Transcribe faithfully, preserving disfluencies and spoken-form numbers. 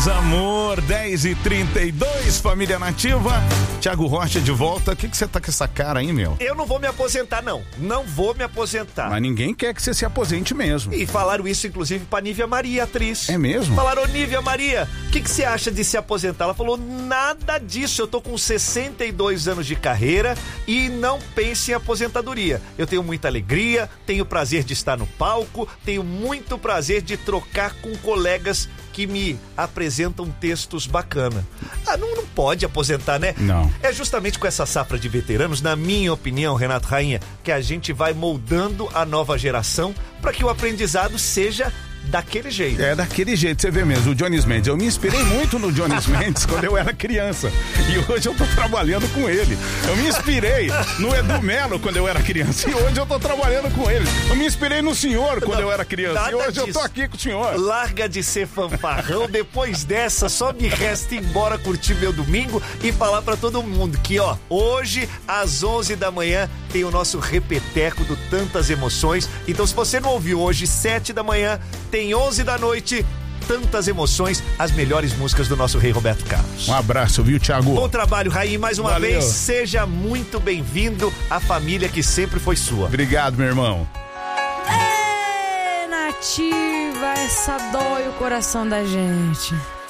mais amor. Dez e trinta e dois, família Nativa. Thiago Rocha de volta. O que que você tá com essa cara aí, meu? Eu não vou me aposentar, não. Não vou me aposentar. Mas ninguém quer que você se aposente mesmo. E falaram isso, inclusive, pra Nívia Maria, atriz. É mesmo? Falaram, Nívia Maria, o que que você acha de se aposentar? Ela falou, nada disso. Eu tô com sessenta e dois anos de carreira e não pense em aposentadoria. Eu tenho muita alegria, tenho prazer de estar no palco, tenho muito prazer de trocar com colegas que me apresentam textos bacana. Ah, não, não pode aposentar, né? Não. É justamente com essa safra de veteranos, na minha opinião, Renato Rainha, que a gente vai moldando a nova geração para que o aprendizado seja daquele jeito. É daquele jeito, você vê mesmo, o Jones Mendes. Eu me inspirei muito no Jones Mendes quando eu era criança. E hoje eu tô trabalhando com ele. Eu me inspirei no Edu Melo quando eu era criança. E hoje eu tô trabalhando com ele. Eu me inspirei no senhor quando Não, eu era criança. E hoje disso. Eu tô aqui com o senhor. Larga de ser fanfarrão. Depois dessa, só me resta ir embora curtir meu domingo e falar pra todo mundo que, ó, hoje às onze da manhã tem o nosso repeteco do Tantas Emoções. Então, se você não ouviu hoje, sete da manhã, tem onze da noite, Tantas Emoções, as melhores músicas do nosso rei Roberto Carlos. Um abraço, viu, Thiago? Bom trabalho, Raí, mais uma Valeu. vez, seja muito bem-vindo à família que sempre foi sua. Obrigado, meu irmão. É, Nativa, essa dói o coração da gente.